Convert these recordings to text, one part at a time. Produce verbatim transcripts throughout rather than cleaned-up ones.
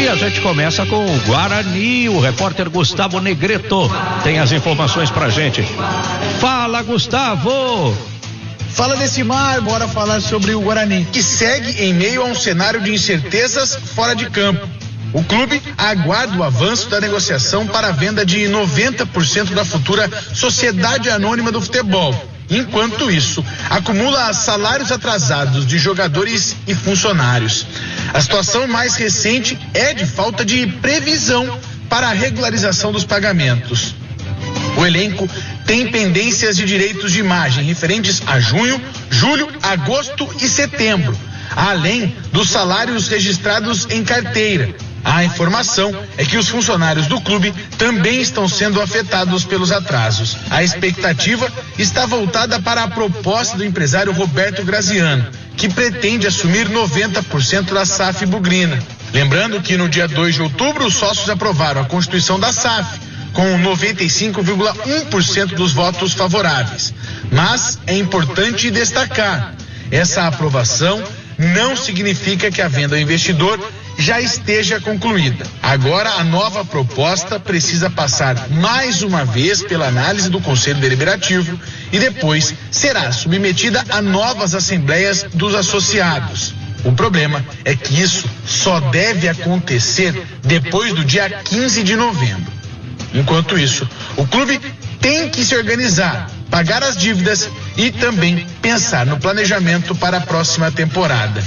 a gente começa com o Guarani. O repórter Gustavo Negreto tem as informações pra gente. Fala, Gustavo! Fala desse mar, bora falar sobre o Guarani, que segue em meio a um cenário de incertezas fora de campo. O clube aguarda o avanço da negociação para a venda de noventa por cento da futura Sociedade Anônima do Futebol. Enquanto isso, acumula salários atrasados de jogadores e funcionários. A situação mais recente é de falta de previsão para a regularização dos pagamentos. O elenco tem pendências de direitos de imagem referentes a junho, julho, agosto e setembro, além dos salários registrados em carteira. A informação é que os funcionários do clube também estão sendo afetados pelos atrasos. A expectativa está voltada para a proposta do empresário Roberto Graziano, que pretende assumir noventa por cento da S A F Bugrina. Lembrando que no dia dois de outubro os sócios aprovaram a constituição da S A F, com noventa e cinco vírgula um por cento dos votos favoráveis. Mas é importante destacar, essa aprovação não significa que a venda ao investidor já esteja concluída. Agora a nova proposta precisa passar mais uma vez pela análise do Conselho Deliberativo e depois será submetida a novas assembleias dos associados. O problema é que isso só deve acontecer depois do dia quinze de novembro. Enquanto isso, o clube tem que se organizar, pagar as dívidas e também pensar no planejamento para a próxima temporada.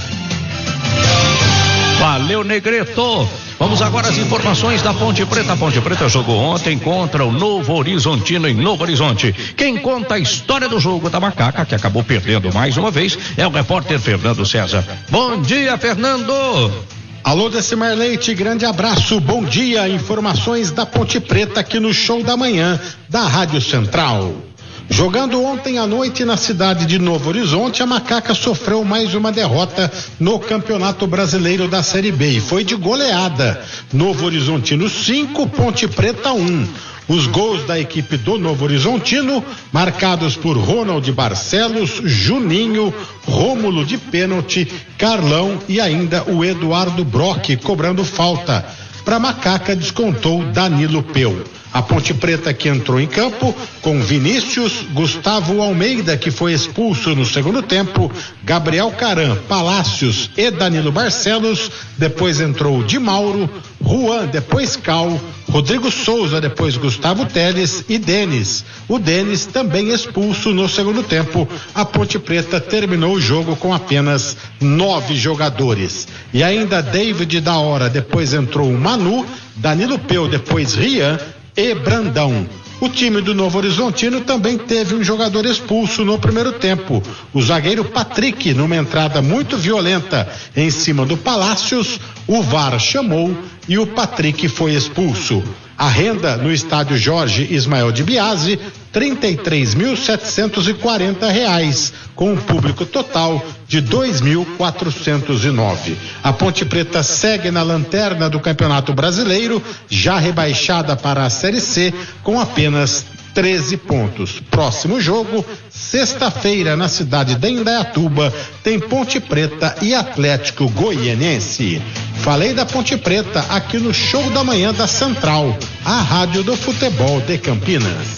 Valeu, Negreto. Vamos agora às informações da Ponte Preta. A Ponte Preta jogou ontem contra o Novo Horizontino em Novo Horizonte. Quem conta a história do jogo da Macaca, que acabou perdendo mais uma vez, é o repórter Fernando César. Bom dia, Fernando. Alô, Decimar Leite, grande abraço, bom dia. Informações da Ponte Preta aqui no Show da Manhã da Rádio Central. Jogando ontem à noite na cidade de Novo Horizonte, a Macaca sofreu mais uma derrota no Campeonato Brasileiro da Série B e foi de goleada. Novo Horizontino cinco, Ponte Preta um. Os gols da equipe do Novo Horizontino, marcados por Ronald Barcelos, Juninho, Rômulo de pênalti, Carlão e ainda o Eduardo Brock cobrando falta. Para Macaca descontou Danilo Peu. A Ponte Preta que entrou em campo com Vinícius, Gustavo Almeida, que foi expulso no segundo tempo, Gabriel Caran, Palácios e Danilo Barcelos. Depois entrou Di Mauro, Juan, depois Cal, Rodrigo Souza, depois Gustavo Teles e Denis. O Denis também expulso no segundo tempo. A Ponte Preta terminou o jogo com apenas nove jogadores. E ainda David da Hora, depois entrou o Manu, Danilo Peu, depois Rian e Brandão. O time do Novo Horizontino também teve um jogador expulso no primeiro tempo. O zagueiro Patrick, numa entrada muito violenta em cima do Palácios, o V A R chamou e o Patrick foi expulso. A renda no estádio Jorge Ismael de Biasi, trinta e três mil setecentos e quarenta reais, com um público total de dois mil quatrocentos e nove. A Ponte Preta segue na lanterna do Campeonato Brasileiro, já rebaixada para a Série C, com apenas treze pontos. Próximo jogo, sexta-feira, na cidade de Indaiatuba, tem Ponte Preta e Atlético Goianiense. Falei da Ponte Preta aqui no Show da Manhã da Central, a rádio do futebol de Campinas.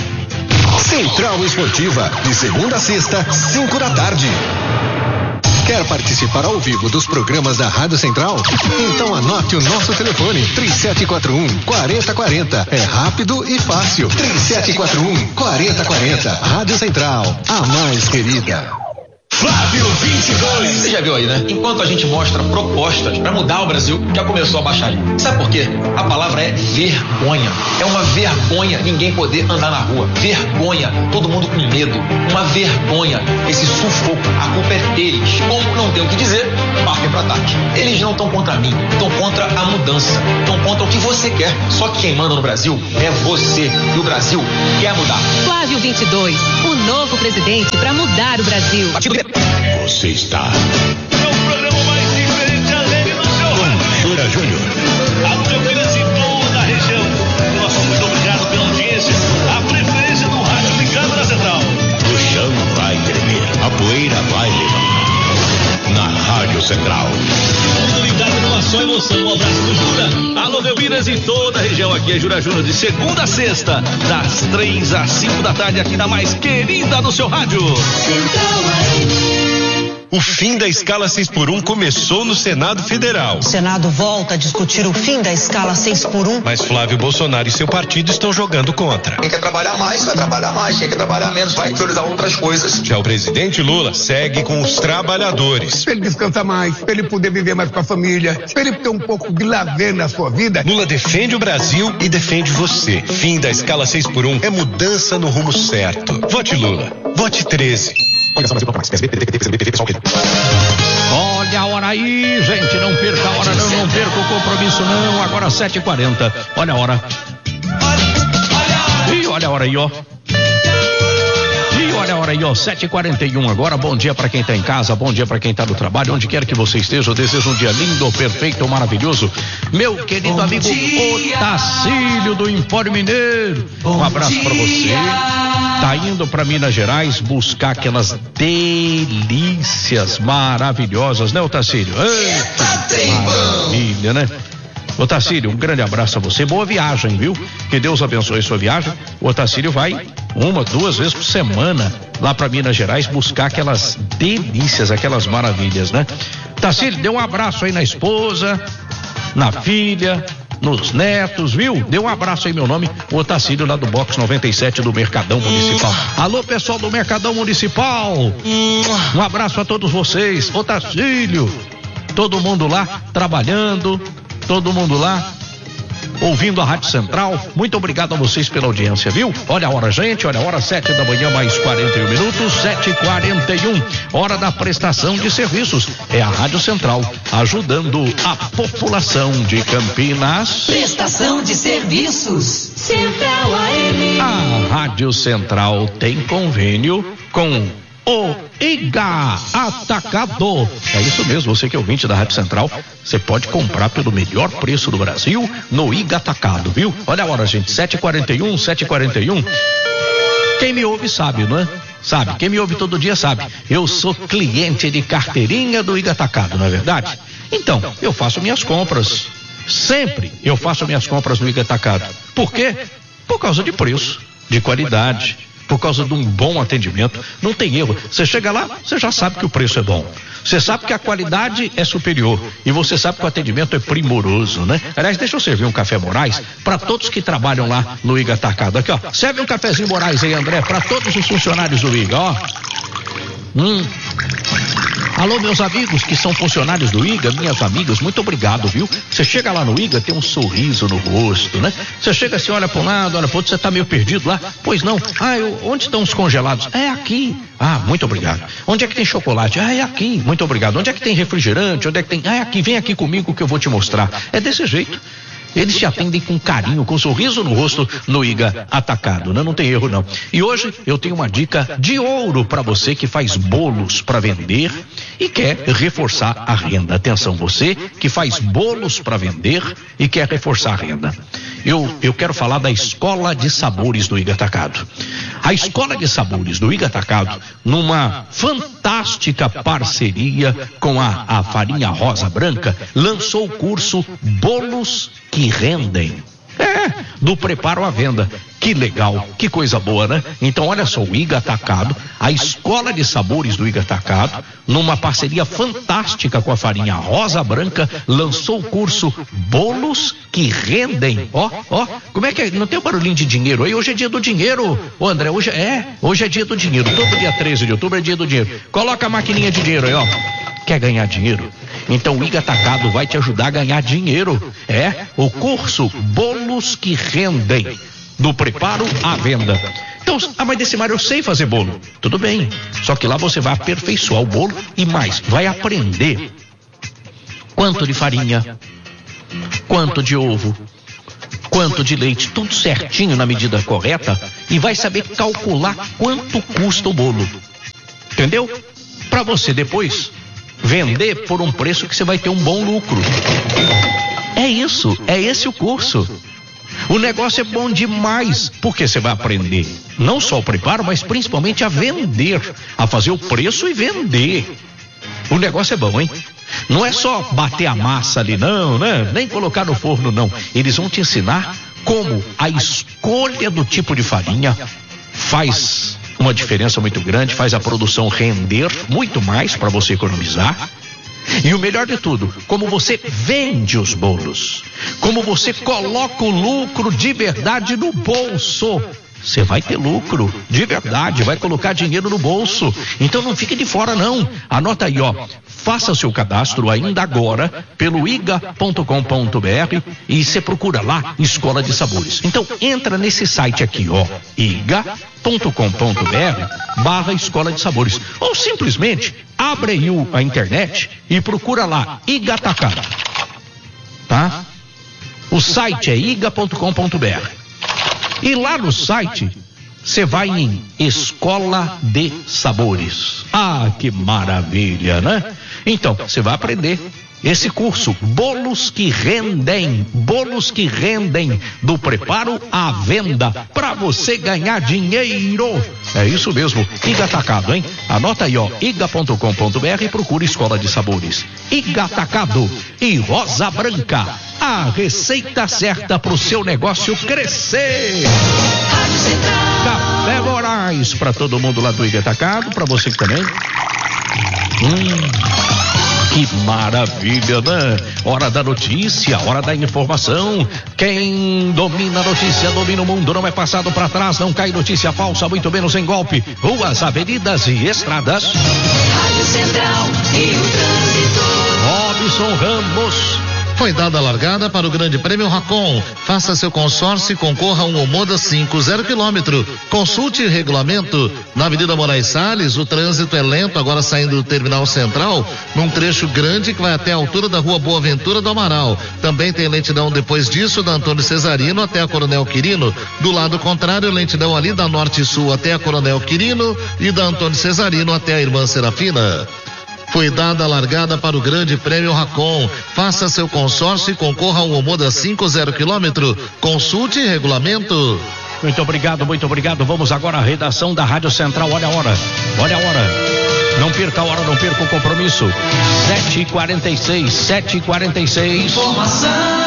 Central Esportiva, de segunda a sexta, cinco da tarde. Quer participar ao vivo dos programas da Rádio Central? Então anote o nosso telefone, três sete quatro um, quatro zero quatro zero. É rápido e fácil. três sete quatro um, quatro zero quatro zero. Rádio Central, a mais querida. Flávio vinte e dois. Você já viu aí, né? Enquanto a gente mostra propostas para mudar o Brasil, já começou a baixar. Sabe por quê? A palavra é vergonha. É uma vergonha ninguém poder andar na rua. Vergonha. Todo mundo com medo. Uma vergonha. Esse sufoco. A culpa é deles. Como não tem o que dizer, partem para ataque. Eles não estão contra mim. Estão contra a mudança. Estão contra o que você quer. Só que quem manda no Brasil é você. E o Brasil quer mudar. Flávio vinte e dois. O novo presidente para mudar o Brasil. Você está É o programa mais diferente alegre do seu com Jura Júnior. A preferência em toda a região. Nosso muito obrigado pela audiência. A preferência do rádio ligado na Central. O chão vai tremer, a poeira vai levar. Na Rádio Central. Todo ligado numa só emoção. Um abraço do Jura. Alô, Belminas e toda a região. Aqui é Jura Júnior, de segunda a sexta, das três às cinco da tarde, aqui na mais querida do seu rádio. O fim da escala seis por um começou no Senado Federal. O Senado volta a discutir o fim da escala seis por um. Mas Flávio Bolsonaro e seu partido estão jogando contra. Quem quer trabalhar mais, vai trabalhar mais. Quem quer trabalhar menos, vai priorizar outras coisas. Já o presidente Lula segue com os trabalhadores. Para ele descansar mais, para ele poder viver mais com a família, para ele ter um pouco de lazer na sua vida. Lula defende o Brasil e defende você. Fim da escala seis por um é mudança no rumo certo. Vote Lula. Vote treze. Olha a hora aí, gente, não perca a hora não, não perca o compromisso não, agora sete e quarenta, olha a hora. Ih, olha a hora aí, ó. Ih, olha a hora aí, ó, sete e quarenta e um agora, bom dia pra quem tá em casa, bom dia pra quem tá no trabalho, onde quer que você esteja, eu desejo um dia lindo, perfeito, maravilhoso. Meu querido bom amigo Otacílio do Empório Mineiro, um abraço pra você. Tá indo para Minas Gerais buscar aquelas delícias maravilhosas, né, Otacílio? Maravilha, né? Otacílio, um grande abraço a você, boa viagem, viu? Que Deus abençoe a sua viagem. O Otacílio vai uma, duas vezes por semana lá para Minas Gerais buscar aquelas delícias, aquelas maravilhas, né? Otacílio, dê um abraço aí na esposa, na filha, nos netos, viu? Dê um abraço aí, meu nome, o Otacílio lá do Box noventa e sete do Mercadão Municipal. Alô, pessoal do Mercadão Municipal, um abraço a todos vocês. Otacílio, todo mundo lá trabalhando, todo mundo lá ouvindo a Rádio Central, muito obrigado a vocês pela audiência, viu? Olha a hora, gente, olha a hora, sete da manhã, mais quarenta e um minutos, sete e quarenta e um, hora da prestação de serviços. É a Rádio Central, ajudando a população de Campinas. Prestação de serviços, Central A M. A Rádio Central tem convênio com o Iga Atacado. É isso mesmo, você que é ouvinte da Rádio Central, você pode comprar pelo melhor preço do Brasil no Iga Atacado, viu? Olha a hora, gente, sete e quarenta e um, sete e quarenta e um. Quem me ouve sabe, não é? Sabe, quem me ouve todo dia sabe. Eu sou cliente de carteirinha do Iga Atacado, não é verdade? Então, eu faço minhas compras. Sempre eu faço minhas compras no Iga Atacado. Por quê? Por causa de preço, de qualidade, por causa de um bom atendimento. Não tem erro. Você chega lá, você já sabe que o preço é bom. Você sabe que a qualidade é superior. E você sabe que o atendimento é primoroso, né? Aliás, deixa eu servir um café Moraes para todos que trabalham lá no Iga Atacado. Aqui, ó. Serve um cafezinho Moraes aí, André, para todos os funcionários do Iga, ó. Hum. Alô, meus amigos que são funcionários do Iga, minhas amigas, muito obrigado, viu? Você chega lá no Iga, tem um sorriso no rosto, né? Você chega assim, olha para um lado, olha para outro, você tá meio perdido lá? Pois não. Ah, eu, onde estão os congelados? É aqui. Ah, muito obrigado. Onde é que tem chocolate? Ah, é aqui. Muito obrigado. Onde é que tem refrigerante? Onde é que tem? Ah, é aqui. Vem aqui comigo que eu vou te mostrar. É desse jeito. Eles te atendem com carinho, com um sorriso no rosto no Iga Atacado, né? Não tem erro não. E hoje eu tenho uma dica de ouro para você que faz bolos para vender e quer reforçar a renda. Atenção, você que faz bolos para vender e quer reforçar a renda. Eu, eu quero falar da Escola de Sabores do Iga Atacado. A Escola de Sabores do Iga Atacado, numa fantástica parceria com a, a Farinha Rosa Branca, lançou o curso Bolos que Rendem. É, do preparo à venda. Que legal, que coisa boa, né? Então, olha só, o Iga Atacado, a Escola de Sabores do Iga Atacado, numa parceria fantástica com a Farinha Rosa Branca, lançou o curso Bolos que Rendem. Ó, ó, como é que é? Não tem um barulhinho de dinheiro aí? Hoje é dia do dinheiro, ô André, hoje é, hoje é dia do dinheiro. Todo dia treze de outubro é dia do dinheiro. Coloca a maquininha de dinheiro aí, ó. Quer ganhar dinheiro? Então o Iga Atacado vai te ajudar a ganhar dinheiro. É o curso Bolos que Rendem, do preparo à venda. Então, ah, mas desse mar eu sei fazer bolo. Tudo bem, só que lá você vai aperfeiçoar o bolo e mais, vai aprender quanto de farinha, quanto de ovo, quanto de leite, tudo certinho na medida correta, e vai saber calcular quanto custa o bolo. Entendeu? Para você depois vender por um preço que você vai ter um bom lucro. É isso, é esse o curso. O negócio é bom demais, porque você vai aprender não só o preparo, mas principalmente a vender, a fazer o preço e vender. O negócio é bom, hein? Não é só bater a massa ali, não, né? Nem colocar no forno, não. Eles vão te ensinar como a escolha do tipo de farinha faz uma diferença muito grande, faz a produção render muito mais para você economizar. E o melhor de tudo, como você vende os bolos, como você coloca o lucro de verdade no bolso. Você vai ter lucro de verdade, vai colocar dinheiro no bolso. Então não fique de fora, não. Anota aí, ó. Faça seu cadastro ainda agora pelo i g a ponto com ponto b r e você procura lá Escola de Sabores. Então entra nesse site aqui, ó, i g a ponto com ponto b r barra Escola de Sabores. Ou simplesmente abre aí a internet e procura lá I G A Atacado. Tá? O site é i g a ponto com ponto b r. E lá no site, você vai em Escola de Sabores. Ah, que maravilha, né? Então, você vai aprender esse curso, bolos que rendem, bolos que rendem, do preparo à venda, para você ganhar dinheiro. É isso mesmo, I G A Atacado, hein? Anota aí, ó, i g a ponto com ponto b r e procura Escola de Sabores. I G A Atacado e Rosa Branca, a receita certa pro seu negócio crescer. Café Moraes, para todo mundo lá do I G A Atacado, para você que também. Hum... Que maravilha, né? Hora da notícia, hora da informação. Quem domina a notícia, domina o mundo, não é passado para trás, não cai notícia falsa, muito menos em golpe. Ruas, avenidas e estradas. Rádio Central e o trânsito. Robson Ramos. Foi dada a largada para o Grande Prêmio Racon. Faça seu consórcio e concorra a um Omoda cinco zero quilômetro. Consulte regulamento. Na Avenida Moraes Salles, o trânsito é lento, agora saindo do Terminal Central, num trecho grande que vai até a altura da Rua Boa Ventura do Amaral. Também tem lentidão depois disso da Antônio Cesarino até a Coronel Quirino. Do lado contrário, lentidão ali da Norte e Sul até a Coronel Quirino e da Antônio Cesarino até a Irmã Serafina. Foi dada a largada para o Grande Prêmio Racon. Faça seu consórcio e concorra a um Omoda cinco zero quilômetro. Consulte regulamento. Muito obrigado, muito obrigado. Vamos agora à redação da Rádio Central. Olha a hora, olha a hora. Não perca a hora, não perca o compromisso. sete e quarenta e seis, sete e quarenta e seis. Informação.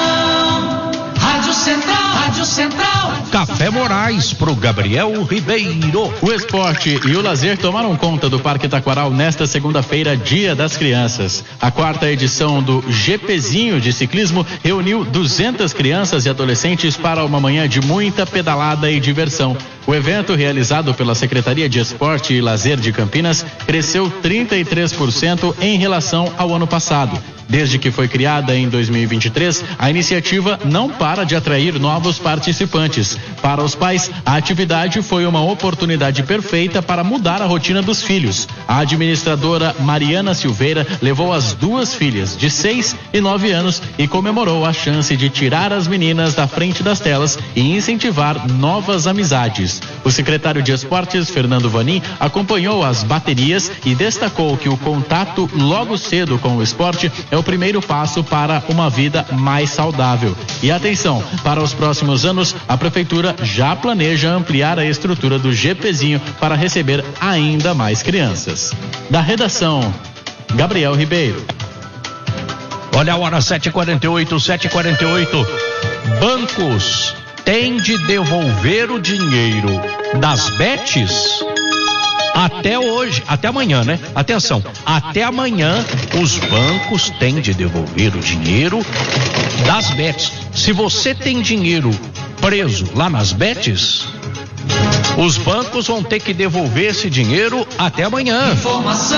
Rádio Central, Rádio Central. Café Moraes pro Gabriel Ribeiro. O esporte e o lazer tomaram conta do Parque Taquaral nesta segunda-feira, Dia das Crianças. A quarta edição do GPzinho de ciclismo reuniu duzentas crianças e adolescentes para uma manhã de muita pedalada e diversão. O evento, realizado pela Secretaria de Esporte e Lazer de Campinas, cresceu trinta e três por cento em relação ao ano passado. Desde que foi criada em dois mil e vinte e três, a iniciativa não para de atrair novos participantes. Para os pais, a atividade foi uma oportunidade perfeita para mudar a rotina dos filhos. A administradora Mariana Silveira levou as duas filhas, de seis e nove anos, e comemorou a chance de tirar as meninas da frente das telas e incentivar novas amizades. O secretário de Esportes, Fernando Vanin, acompanhou as baterias e destacou que o contato logo cedo com o esporte é o primeiro passo para uma vida mais saudável. E atenção, para os próximos anos, a prefeitura já planeja ampliar a estrutura do GPzinho para receber ainda mais crianças. Da redação, Gabriel Ribeiro. Olha a hora, sete e quarenta e oito, sete e quarenta e oito. Bancos têm de devolver o dinheiro das bets até hoje, até amanhã, né? Atenção, até amanhã os bancos têm de devolver o dinheiro das bets. Se você tem dinheiro preso lá nas bets, os bancos vão ter que devolver esse dinheiro até amanhã. Informação,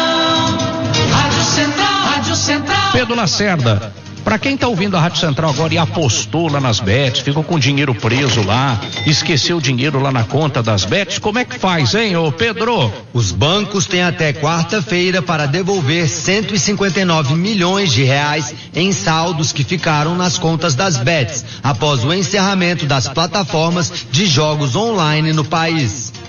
Rádio Central, Rádio Central. Pedro Lacerda, para quem tá ouvindo a Rádio Central agora e apostou lá nas bets, ficou com o dinheiro preso lá, esqueceu o dinheiro lá na conta das bets, como é que faz, hein, ô Pedro? Os bancos têm até quarta-feira para devolver cento e cinquenta e nove milhões de reais em saldos que ficaram nas contas das bets, após o encerramento das plataformas de jogos online no país.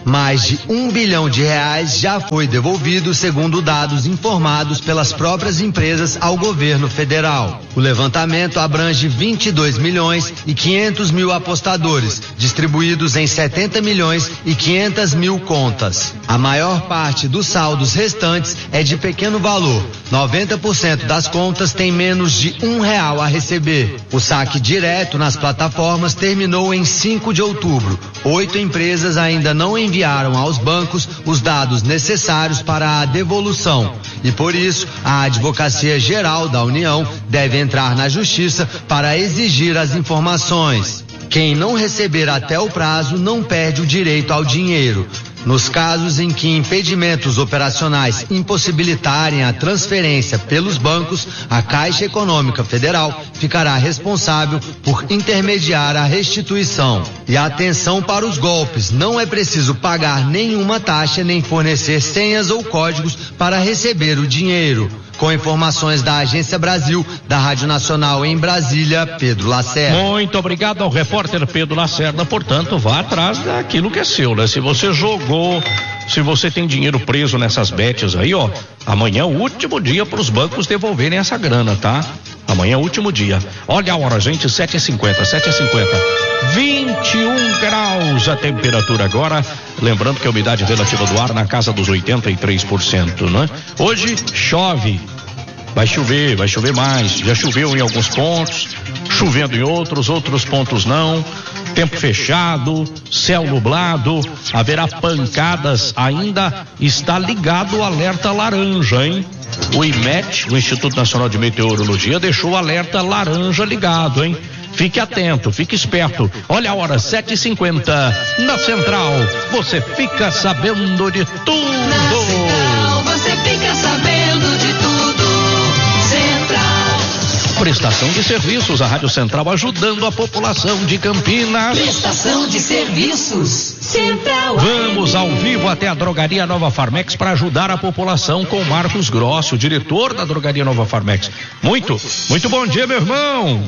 Mais de um bilhão de reais já foi devolvido, segundo dados informados pelas próprias empresas ao governo federal. O levantamento abrange vinte e dois milhões e quinhentos mil apostadores, distribuídos em setenta milhões e quinhentas mil contas. A maior parte dos saldos restantes é de pequeno valor. noventa por cento das contas tem menos de um real a receber. O saque direto nas plataformas terminou em cinco de outubro. Oito empresas ainda não enviaram aos bancos os dados necessários para a devolução. E por isso, a Advocacia Geral da União deve entrar na Justiça para exigir as informações. Quem não receber até o prazo não perde o direito ao dinheiro. Nos casos em que impedimentos operacionais impossibilitarem a transferência pelos bancos, a Caixa Econômica Federal ficará responsável por intermediar a restituição. E atenção para os golpes, não é preciso pagar nenhuma taxa nem fornecer senhas ou códigos para receber o dinheiro. Com informações da Agência Brasil, da Rádio Nacional em Brasília, Pedro Lacerda. Muito obrigado ao repórter Pedro Lacerda. Portanto, vá atrás daquilo que é seu, né? Se você jogou, se você tem dinheiro preso nessas bets aí, ó, amanhã é o último dia para os bancos devolverem essa grana, tá? Amanhã é o último dia. Olha a hora, gente, sete e cinquenta, sete e cinquenta. vinte e um graus a temperatura agora. Lembrando que a umidade relativa do ar na casa dos oitenta e três por cento, né? Hoje chove. Vai chover, vai chover mais. Já choveu em alguns pontos, chovendo em outros, outros pontos não. Tempo fechado, céu nublado, haverá pancadas. Ainda está ligado o alerta laranja, hein? O I M E T, o Instituto Nacional de Meteorologia, deixou o alerta laranja ligado, hein? Fique atento, fique esperto. Olha a hora, sete e cinquenta. Na Central, você fica sabendo de tudo. Na Central, você fica sabendo de tudo. Central. Prestação de serviços, a Rádio Central ajudando a população de Campinas. Prestação de serviços, Central. Vamos ao vivo até a Drogaria Nova Farmex para ajudar a população com Marcos Grossi, o diretor da Drogaria Nova Farmex. Muito, muito bom dia, meu irmão.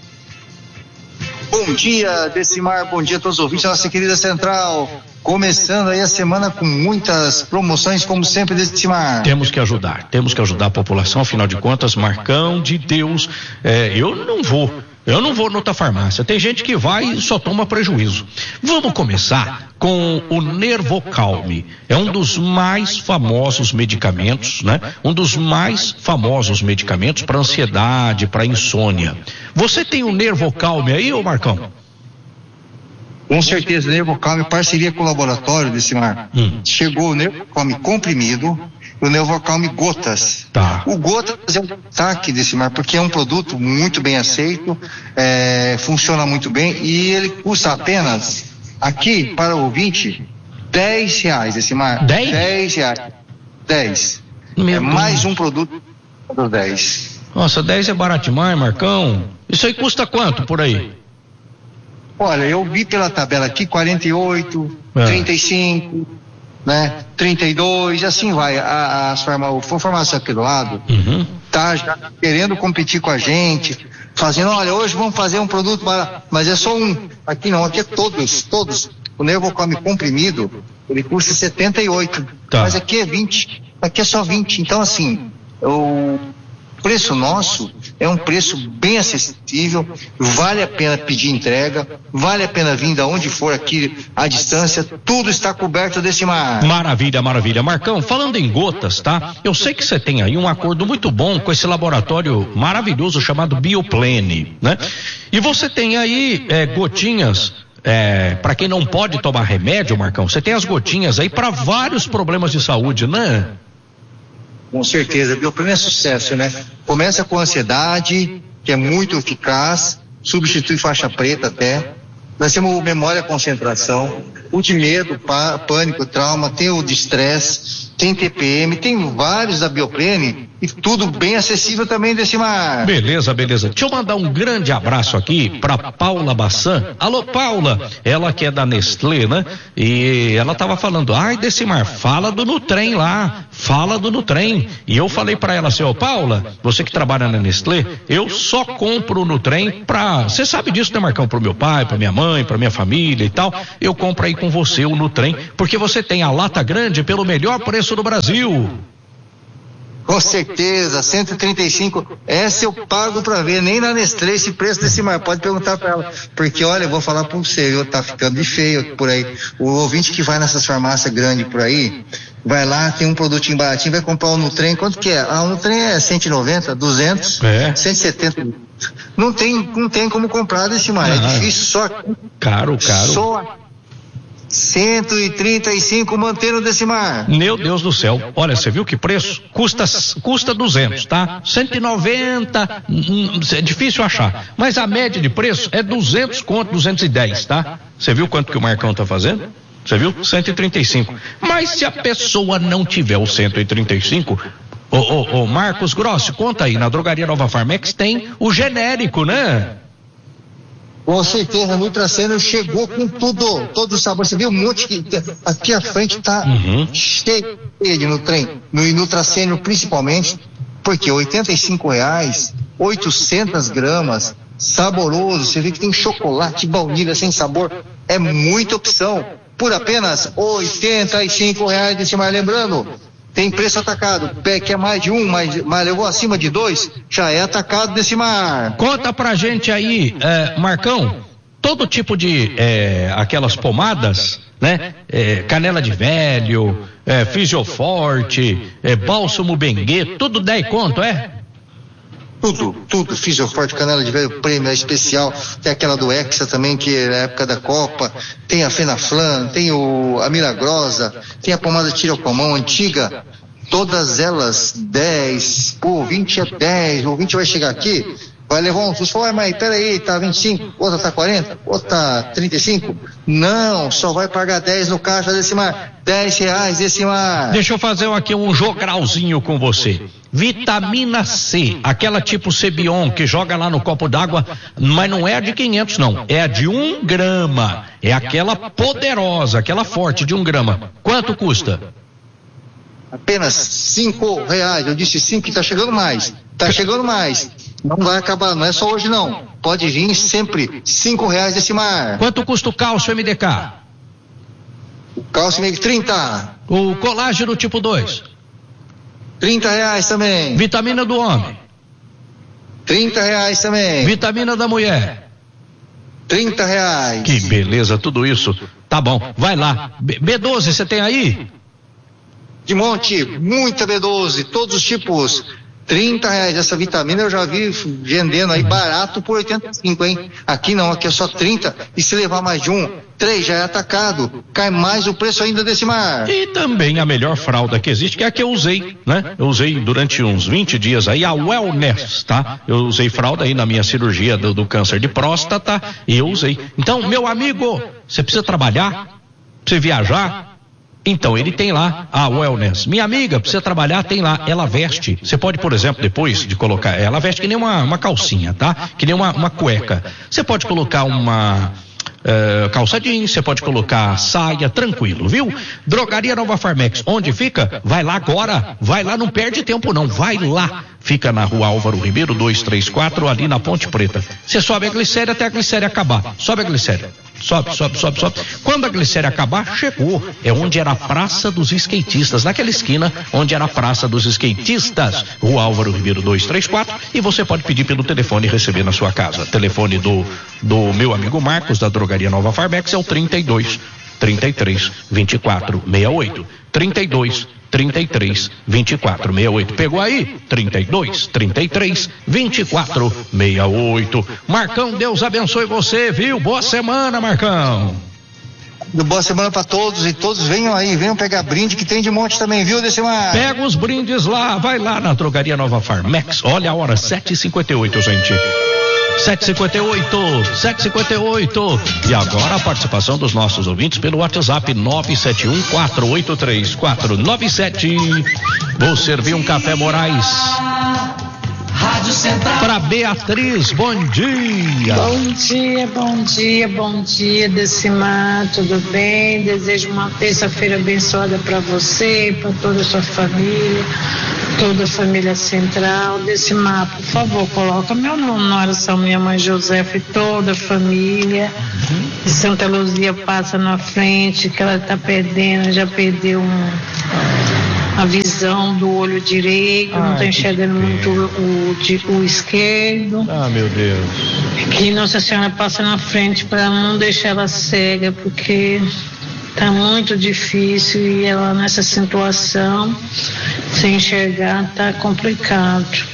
Bom dia, Decimar, bom dia a todos os ouvintes da nossa querida Central. Começando aí a semana com muitas promoções, como sempre, Decimar. Temos que ajudar, temos que ajudar a população, afinal de contas, Marcão de Deus, é, eu não vou, eu não vou noutra farmácia. Tem gente que vai e só toma prejuízo. Vamos começar com o Nervocalme. É um dos mais famosos medicamentos, né? Um dos mais famosos medicamentos para ansiedade, para insônia. Você tem o Nervocalme aí, ô Marcão? Com certeza, o Nervocalme, parceria com o laboratório, Decimar. Hum. Chegou o Nervocalme comprimido e o Nervocalme gotas. Tá. O gotas é um destaque, Decimar, porque é um produto muito bem aceito, é, funciona muito bem e ele custa apenas, aqui para o ouvinte, dez reais, Decimar. dez? dez reais. dez. Meu é Deus. Mais um produto por dez. Nossa, dez é barato demais, Marcão. Isso aí custa quanto por aí? Olha, eu vi pela tabela aqui quarenta e oito, é. trinta e cinco, né? trinta e dois, assim vai. A, a, a farmácia aqui do lado uhum. tá já querendo competir com a gente, fazendo, olha, hoje vamos fazer um produto para, mas é só um. Aqui não, aqui é todos, todos. O Nervocalme comprimido, ele custa setenta e oito, tá. Mas aqui é vinte, aqui é só vinte. Então assim, o preço nosso é um preço bem acessível, vale a pena pedir entrega, vale a pena vir de onde for aqui à distância, tudo está coberto desse mar. Maravilha, maravilha. Marcão, falando em gotas, tá? Eu sei que você tem aí um acordo muito bom com esse laboratório maravilhoso chamado Bioplane, né? E você tem aí é, gotinhas, é, para quem não pode tomar remédio, Marcão, você tem as gotinhas aí para vários problemas de saúde, né? Com certeza, Bioplane é sucesso, né? Começa com ansiedade, que é muito eficaz, substitui faixa preta até. Nós temos memória, concentração, o de medo, pânico, trauma, tem o de estresse, tem T P M, tem vários da Bioplane e tudo bem acessível também, Decimar. Beleza, beleza. Deixa eu mandar um grande abraço aqui pra Paula Bassan. Alô, Paula, ela que é da Nestlé, né? E ela tava falando, ai, Decimar, fala do Nutrem lá, fala do Nutrem. E eu falei pra ela assim, ô Paula, você que trabalha na Nestlé, eu só compro o Nutrem pra, você sabe disso, né, Marcão? Pro meu pai, pra minha mãe, pra minha família e tal. Eu compro aí com você o Nutrem, porque você tem a lata grande pelo melhor preço do Brasil. Com certeza, cento e trinta e cinco, essa eu pago pra ver, nem na Nestlé esse preço desse mar, pode perguntar pra ela, porque olha, eu vou falar pra você, viu, tá ficando de feio por aí, o ouvinte que vai nessas farmácias grandes por aí, vai lá, tem um produtinho baratinho, vai comprar o Nutrem, quanto que é? Ah, o Nutrem é cento e noventa, duzentos, é. cento e setenta, não tem, não tem como comprar desse mar, ah, é difícil, só caro, caro, só cento e trinta e cinco mantendo desse mar. Meu Deus do céu. Olha, você viu que preço? Custa, custa duzentos, tá? cento e noventa, é difícil achar. Mas a média de preço é duzentos conto, duzentos e dez, tá? Você viu quanto que o Marcão tá fazendo? Você viu? cento e trinta e cinco. Mas se a pessoa não tiver o cento e trinta e cinco, ô, ô, ô, Marcos Grossi, conta aí, na Drogaria Nova Farmex tem o genérico, né? Com certeza, a Nutraceno chegou com tudo, todo o sabor. Você viu um monte que aqui à frente tá uhum. cheio de Nutrem, no Nutraceno principalmente, porque oitenta e cinco reais, oitocentas gramas, saboroso. Você vê que tem chocolate, baunilha sem sabor, é muita opção. Por apenas oitenta e cinco reais desse mar, lembrando. Tem preço atacado, quer mais de um, mas, mas levou acima de dois, já é atacado desse mar. Conta pra gente aí, é, Marcão, todo tipo de, é, aquelas pomadas, né? É, canela de velho, é, Fisioforte, é, bálsamo Benguê, tudo dez conto, é? Tudo, tudo, Fisioforte, canela de velho, prêmio é especial, tem aquela do Hexa também, que é na época da Copa, tem a Fenaflan, tem o, a Milagrosa, tem a pomada Tirocomão antiga, todas elas dez, pô, vinte é dez, o vinte vai chegar aqui, vai levar um susto, fala, mas peraí, tá vinte e cinco, outra tá quarenta, outra tá trinta e cinco, não, só vai pagar dez no caixa desse mar, dez reais desse mar. Deixa eu fazer aqui um jogralzinho com você. Vitamina C, aquela tipo Cebion que joga lá no copo d'água, mas não é a de quinhentos não, é a de um grama, é aquela poderosa, aquela forte de um grama. Quanto custa? Apenas cinco reais, eu disse cinco que tá chegando mais, tá chegando mais, não vai acabar, não é só hoje não, pode vir sempre, cinco reais desse mar. Quanto custa o cálcio M D K? O cálcio M D K, trinta. O colágeno tipo dois? trinta reais também. Vitamina do homem? trinta reais também. Vitamina da mulher? trinta reais. Que beleza, tudo isso. Tá bom, vai lá. B doze você tem aí? De monte, muita B doze, todos os tipos. trinta reais. Essa vitamina eu já vi vendendo aí barato por oitenta e cinco, hein? Aqui não, aqui é só trinta. E se levar mais de um, três já é atacado. Cai mais o preço ainda desse mar. E também a melhor fralda que existe, que é a que eu usei, né? Eu usei durante uns vinte dias aí, a Wellness, tá? Eu usei fralda aí na minha cirurgia do, do câncer de próstata e eu usei. Então, meu amigo, você precisa trabalhar, precisa viajar, então, ele tem lá a Wellness. Minha amiga, precisa trabalhar, tem lá. Ela veste. Você pode, por exemplo, depois de colocar, ela veste que nem uma, uma calcinha, tá? Que nem uma, uma cueca. Você pode colocar uma uh, calça jeans, você pode colocar saia, tranquilo, viu? Drogaria Nova Farmex. Onde fica? Vai lá agora. Vai lá, não perde tempo não. Vai lá. Fica na rua Álvaro Ribeiro, duzentos e trinta e quatro, ali na Ponte Preta. Você sobe a glicéria até a glicéria acabar. Sobe a glicéria. Sobe, sobe, sobe, sobe. Quando a glicéria acabar, chegou. É onde era a Praça dos Skatistas, naquela esquina onde era a Praça dos Skatistas. Rua Álvaro Ribeiro, duzentos e trinta e quatro. E você pode pedir pelo telefone e receber na sua casa. Telefone do, do meu amigo Marcos, da Drogaria Nova Farmex, é o trinta e dois, trinta e três, vinte e quatro, sessenta e oito. trinta e dois, trinta e três, vinte e quatro, sessenta e oito. Pegou aí? trinta e dois, trinta e três, vinte e quatro, sessenta e oito. Marcão, Deus abençoe você, viu? Boa semana, Marcão. Boa semana para todos e todos venham aí, venham pegar brinde que tem de monte também, viu, Decimar? Pega os brindes lá, vai lá na Drogaria Nova Farmex. Olha a hora, sete e cinquenta e oito, gente. sete cinquenta e oito, sete cinquenta e oito. E agora a participação dos nossos ouvintes pelo WhatsApp nove sete um quatro oito três quatro nove sete. Vou servir um café Moraes. Rádio Central. Para Beatriz, bom dia. Bom dia, bom dia, bom dia, Decimar, tudo bem? Desejo uma terça-feira abençoada para você, para toda a sua família, toda a família Central. Decimar, por favor, coloca meu nome na oração, minha mãe Josefa e toda a família. Uhum. E Santa Luzia passa na frente, que ela está perdendo, já perdeu um... a visão do olho direito, ai, não está enxergando muito o, o, o esquerdo. Ah, meu Deus. Que Nossa Senhora passa na frente para não deixar ela cega, porque está muito difícil e ela nessa situação, sem enxergar, está complicado.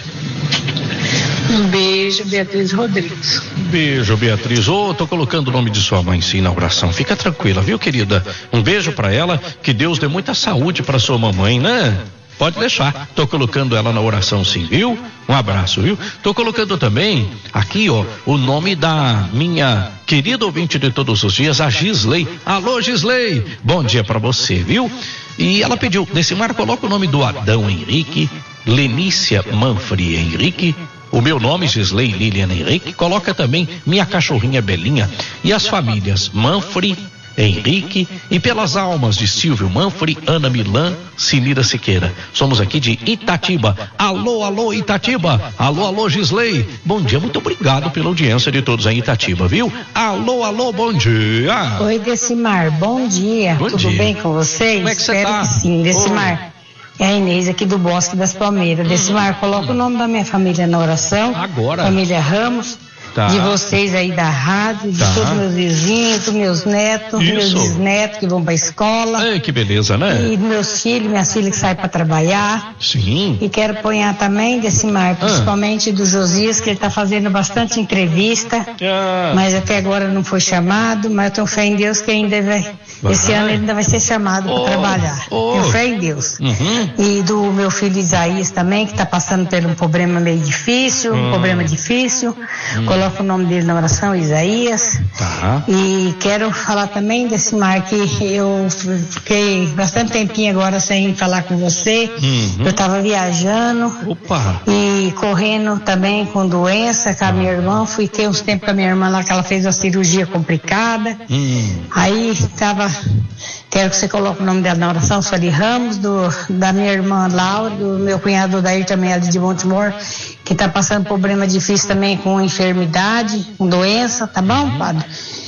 Um beijo, Beatriz Rodrigues. Beijo, Beatriz. Ô, oh, tô colocando o nome de sua mãe sim na oração. Fica tranquila, viu, querida? Um beijo pra ela, que Deus dê muita saúde pra sua mamãe, né? Pode deixar. Tô colocando ela na oração sim, viu? Um abraço, viu? Tô colocando também aqui, ó, o nome da minha querida ouvinte de todos os dias, a Gisley. Alô, Gisley. Bom dia pra você, viu? E ela pediu, Decimar, coloca o nome do Adão Henrique, Lenícia Manfri Henrique, o meu nome, Gisley Lilian Henrique, coloca também minha cachorrinha Belinha e as famílias Manfri, Henrique e pelas almas de Silvio Manfri, Ana Milan, Sinira Siqueira. Somos aqui de Itatiba. Alô, alô, Itatiba. Alô, alô, Gisley. Bom dia, muito obrigado pela audiência de todos em Itatiba, viu? Alô, alô, bom dia. Oi, Decimar, bom dia. Bom Tudo dia. bem com vocês? Como é que você Espero tá? que sim, Decimar. Oi. É a Inês aqui do Bosque das Palmeiras. Hum. Decimar, coloca o nome da minha família na oração. Agora. Família Ramos. Tá. De vocês aí da rádio, de tá. todos meus vizinhos, dos meus netos, Isso. meus bisnetos que vão pra escola. Ei, que beleza, né? E meus filhos, minhas filhas que saem pra trabalhar. Sim. E quero apanhar também, Decimar, principalmente ah. do Josias, que ele tá fazendo bastante entrevista, ah. mas até agora não foi chamado, mas eu tenho fé em Deus que ainda vai, vai. esse ano ele ainda vai ser chamado oh. para trabalhar. Oh. Tenho fé em Deus. Uhum. E do meu filho Isaías também, que tá passando por um problema meio difícil, um hum. problema difícil. Hum. Coloco o nome dele na oração, Isaías. Tá. E quero falar também, Decimar, que eu fiquei bastante tempinho agora sem falar com você. Uhum. Eu estava viajando. Opa. E correndo também com doença com a minha irmã. Fiquei uns tempos com a minha irmã lá, que ela fez uma cirurgia complicada. Uhum. Aí estava... Quero que você coloque o nome dela na oração, Sueli Ramos, do, da minha irmã Laura, do meu cunhado Dair também, ali de Montemor, que está passando problema difícil também com enfermidade, com doença, tá bom, uhum. padre?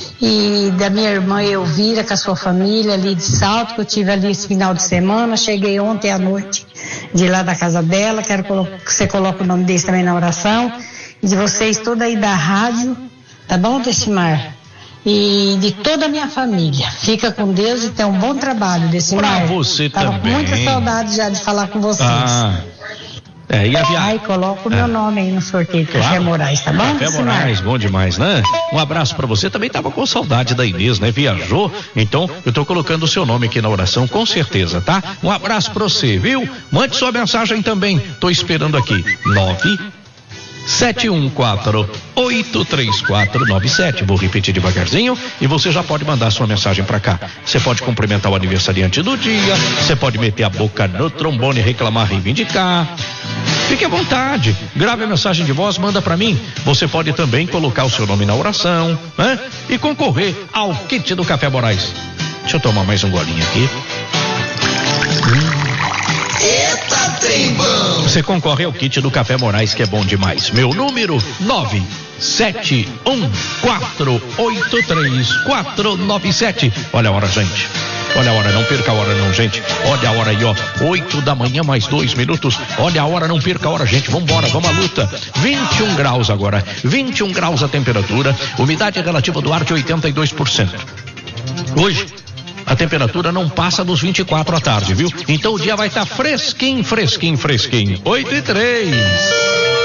E da minha irmã Elvira, com a sua família ali de Salto, que eu tive ali esse final de semana, cheguei ontem à noite de lá da casa dela, quero que você coloque o nome deles também na oração, e de vocês toda aí da rádio, tá bom, Decimar? E de toda a minha família. Fica com Deus e tem um bom trabalho, Decimar. Pra você Tava também. com muita saudade já de falar com vocês. Ah. É, e a via... Ai, coloca o é. meu nome aí no sorteio, claro. Café Moraes, tá bom? Café Moraes, bom demais, né? Um abraço pra você, também tava com saudade da Inês, né? Viajou, então eu tô colocando o seu nome aqui na oração, com certeza, tá? Um abraço pra você, viu? Mande sua mensagem também, tô esperando aqui, nove sete um quatro oito três quatro nove sete. Vou repetir devagarzinho e você já pode mandar sua mensagem pra cá. Você pode cumprimentar o aniversariante do dia, você pode meter a boca no trombone, reclamar, reivindicar. Fique à vontade, grave a mensagem de voz, manda pra mim. Você pode também colocar o seu nome na oração, né? E concorrer ao kit do Café Moraes. Deixa eu tomar mais um golinho aqui. Eita, trem bom! Você concorre ao kit do Café Moraes, que é bom demais. Meu número nove sete um quatro oito três quatro nove sete. Olha a hora, gente. Olha a hora, não perca a hora não, gente. Olha a hora aí, ó. Oito da manhã, mais dois minutos. Olha a hora, não perca a hora, gente. Vambora, vamos à luta. vinte e um graus agora. vinte e um graus a temperatura. Umidade relativa do ar de oitenta e dois por cento. Hoje a temperatura não passa dos vinte e quatro à tarde, viu? Então o dia vai estar fresquinho, fresquinho, fresquinho. oito e três.